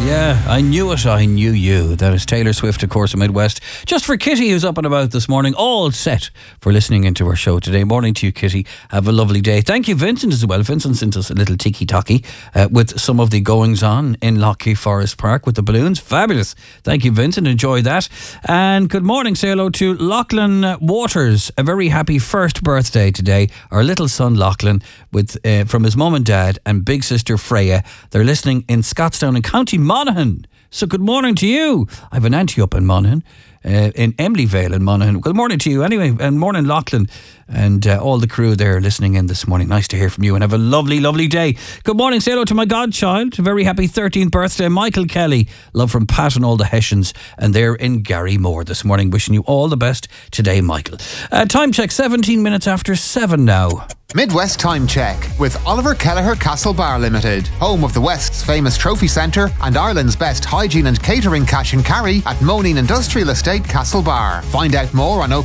Yeah, I knew it, I knew you. That is Taylor Swift, of course, of Midwest. Just for Kitty, who's up and about this morning, all set for listening into our show today. Morning to you, Kitty. Have a lovely day. Thank you, Vincent, as well. Vincent sent us a little tiki-taki with some of the goings-on in Lockheed Forest Park with the balloons. Fabulous. Thank you, Vincent. Enjoy that. And good morning. Say hello to Lachlan Waters. A very happy first birthday today. Our little son, Lachlan, with from his mum and dad and big sister, Freya. They're listening in Scottstown in County Monaghan. So good morning to you. I have an auntie up in Monaghan, in Emily-Vale in Monaghan. Good morning to you anyway, and morning Lachlan and all the crew there listening in this morning. Nice to hear from you and have a lovely, lovely day. Good morning, say hello to my godchild. A very happy 13th birthday, Michael Kelly. Love from Pat and all the Hessians, and they're in Garrymore this morning. Wishing you all the best today, Michael. Time check, 17 minutes after 7 now. Midwest Time Check with Oliver Kelleher Castle Bar Limited, home of the West's famous trophy centre and Ireland's best hygiene and catering cash and carry at Moneen Industrial Estate Castle Bar. Find out more on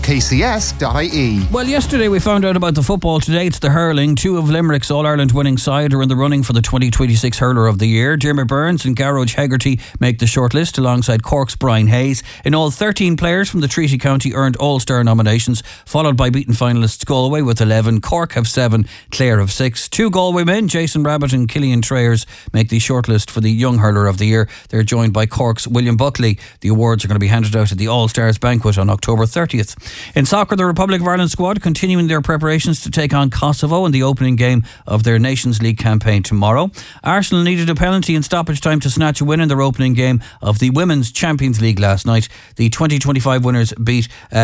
okcs.ie. Well, yesterday we found out about the football. Today it's the hurling. Two of Limerick's All-Ireland winning side are in the running for the 2026 Hurler of the Year. Jeremy Burns and Garroge Hegarty make the shortlist alongside Cork's Brian Hayes. In all, 13 players from the Treaty County earned All-Star nominations, followed by beaten finalists Galway with 11, Cork have 7, Clare of 6. Two Galway men, Jason Rabbit and Killian Trayers, make the shortlist for the Young Hurler of the Year. They're joined by Cork's William Buckley. The awards are going to be handed out at the All-Stars banquet on October 30th. In soccer, the Republic of Ireland squad continuing their preparations to take on Kosovo in the opening game of their Nations League campaign tomorrow. Arsenal needed a penalty in stoppage time to snatch a win in their opening game of the Women's Champions League last night. The 2025 winners beat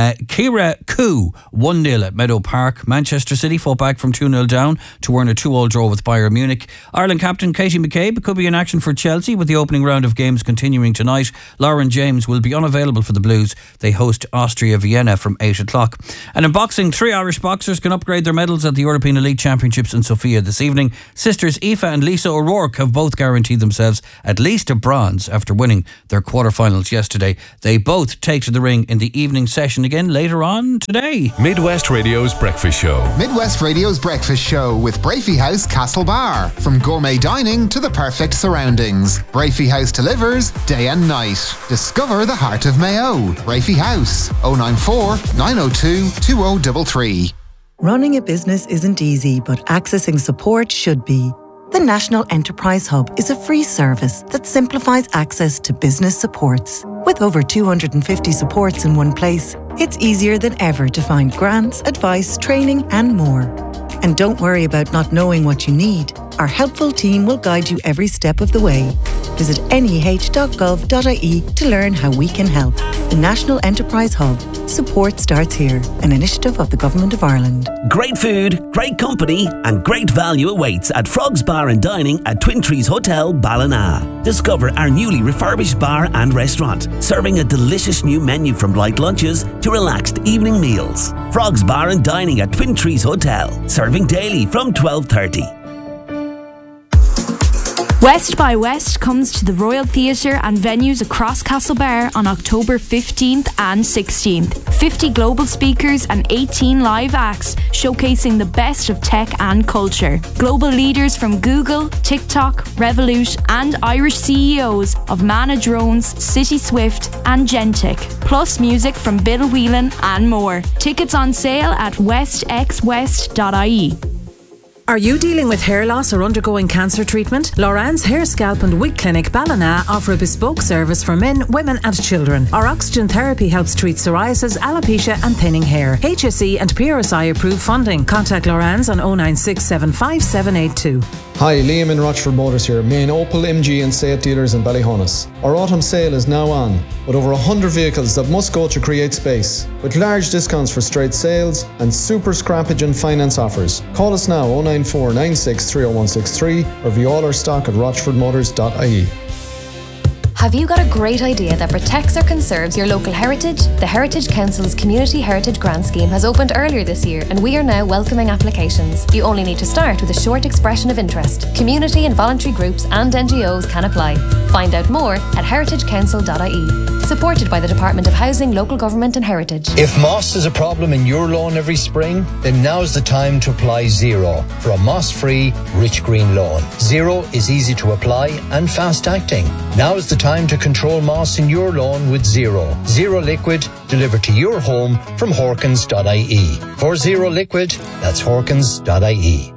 Kira Koo 1-0 at Meadow Park. Manchester City fought back from 2-0 down to earn a 2-2 draw with Bayern Munich. Ireland captain Katie McCabe could be in action for Chelsea with the opening round of games continuing tonight. Lauren James will be unavailable for the Blues. They host Austria Vienna from 8 o'clock. And in boxing, 3 Irish boxers can upgrade their medals at the European Elite Championships in Sofia this evening. Sisters Aoife and Lisa O'Rourke have both guaranteed themselves at least a bronze after winning their quarterfinals yesterday. They both take to the ring in the evening session again later on today. Midwest Radio's Breakfast Show. Midwest Radio's Breakfast Show with Brafey House Castle Bar. From gourmet dining to the perfect surroundings, Brafey House delivers day and night. Discover the heart of Mayo. Brafey House, 094 902 2033. Running a business isn't easy, but accessing support should be. The National Enterprise Hub is a free service that simplifies access to business supports. With over 250 supports in one place, it's easier than ever to find grants, advice, training, and more. And don't worry about not knowing what you need. Our helpful team will guide you every step of the way. Visit neh.gov.ie to learn how we can help. The National Enterprise Hub. Support starts here, an initiative of the Government of Ireland. Great food, great company, and great value awaits at Frog's Bar and Dining at Twin Trees Hotel, Ballina. Discover our newly refurbished bar and restaurant, serving a delicious new menu from light lunches to relaxed evening meals. Frog's Bar and Dining at Twin Trees Hotel, serving daily from 12:30. West by West comes to the Royal Theatre and venues across Castlebar on October 15th and 16th. 50 global speakers and 18 live acts showcasing the best of tech and culture. Global leaders from Google, TikTok, Revolut and Irish CEOs of Mana Drones, City Swift and Gentic. Plus music from Bill Whelan and more. Tickets on sale at westxwest.ie. Are you dealing with hair loss or undergoing cancer treatment? Loran's Hair, Scalp and Wig Clinic Ballina offer a bespoke service for men, women and children. Our oxygen therapy helps treat psoriasis, alopecia and thinning hair. HSE and PRSI approved funding. Contact Loran's on 096 757782. Hi, Liam in Rochford Motors here, main Opel, MG and Seat dealers in Ballyhonus. Our autumn sale is now on, with over 100 vehicles that must go to create space, with large discounts for straight sales and super scrappage and finance offers. Call us now 094 96 30163 or view all our stock at rochfordmotors.ie. Have you got a great idea that protects or conserves your local heritage? The Heritage Council's Community Heritage Grant Scheme has opened earlier this year and we are now welcoming applications. You only need to start with a short expression of interest. Community and voluntary groups and NGOs can apply. Find out more at heritagecouncil.ie. Supported by the Department of Housing, Local Government and Heritage. If moss is a problem in your lawn every spring, then now's the time to apply Zero for a moss-free, rich green lawn. Zero is easy to apply and fast-acting. Now is the time to control moss in your lawn with Zero. Zero Liquid, delivered to your home from Horkins.ie. For Zero Liquid, that's Horkins.ie.